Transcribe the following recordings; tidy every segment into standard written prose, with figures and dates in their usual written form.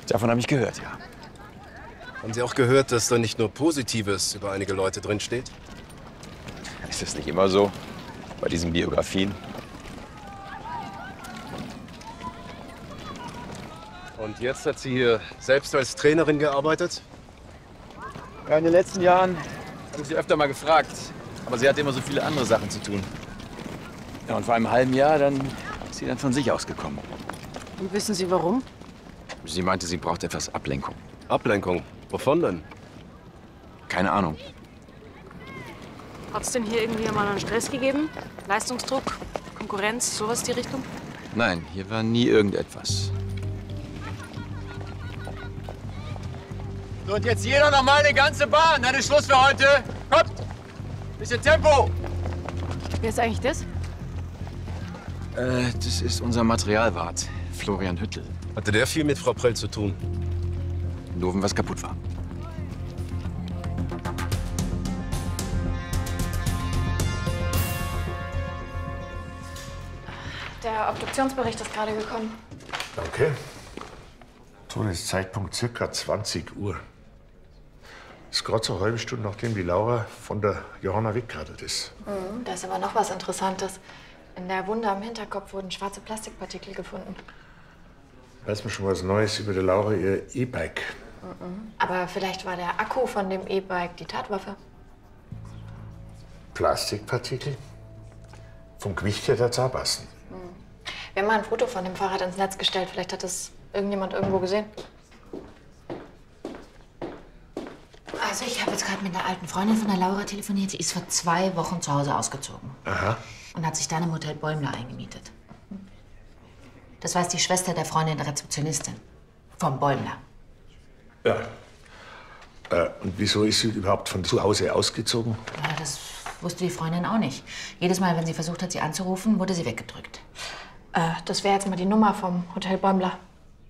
Davon habe ich gehört, ja. Haben Sie auch gehört, dass da nicht nur Positives über einige Leute drinsteht? Ist das nicht immer so bei diesen Biografien? Und jetzt hat sie hier selbst als Trainerin gearbeitet? Ja, in den letzten Jahren habe ich sie öfter mal gefragt. Aber sie hatte immer so viele andere Sachen zu tun. Ja, und vor einem halben Jahr dann ist sie dann von sich ausgekommen. Und wissen Sie warum? Sie meinte, sie braucht etwas Ablenkung. Ablenkung? Wovon denn? Keine Ahnung. Hat es denn hier irgendwie mal einen Stress gegeben? Leistungsdruck, Konkurrenz, sowas die Richtung? Nein, hier war nie irgendetwas. So, und jetzt jeder noch mal eine ganze Bahn. Dann ist Schluss für heute. Kommt! Bisschen Tempo! Wer ist eigentlich das? Das ist unser Materialwart, Florian Hüttel. Hatte der viel mit Frau Prell zu tun? Nur wenn was kaputt war. Der Obduktionsbericht ist gerade gekommen. Danke. Todeszeitpunkt circa 20 Uhr. Das ist gerade so eine halbe Stunde, nachdem die Laura von der Johanna weggeradelt ist. Da ist aber noch was Interessantes. In der Wunde am Hinterkopf wurden schwarze Plastikpartikel gefunden. Weiß man schon was Neues über die Laura, ihr E-Bike? Aber vielleicht war der Akku von dem E-Bike die Tatwaffe. Plastikpartikel? Vom Gewicht her hat's auch passen. Wir haben mal ein Foto von dem Fahrrad ins Netz gestellt. Vielleicht hat es irgendjemand irgendwo gesehen. Also ich habe jetzt gerade mit einer alten Freundin von der Laura telefoniert. Sie ist vor 2 Wochen zu Hause ausgezogen. Aha. Und hat sich dann im Hotel Bäumler eingemietet. Das weiß die Schwester der Freundin der Rezeptionistin. Vom Bäumler. Ja. Und wieso ist sie überhaupt von zu Hause ausgezogen? Ja, das wusste die Freundin auch nicht. Jedes Mal, wenn sie versucht hat, sie anzurufen, wurde sie weggedrückt. Das wäre jetzt mal die Nummer vom Hotel Bäumler.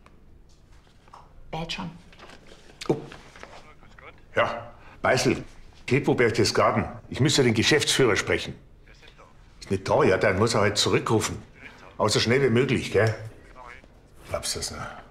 Bellt schon. Oh. Ja, Beißel, geht wo Berchtesgaden. Ich müsste den Geschäftsführer sprechen. Ist nicht da, ja, dann muss er halt zurückrufen. Aber so schnell wie möglich, gell? Glaubst du das noch?